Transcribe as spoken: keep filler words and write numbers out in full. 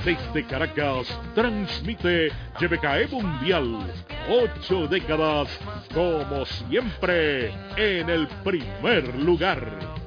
Desde Caracas, transmite G B K E Mundial. Ocho décadas, como siempre, en el primer lugar.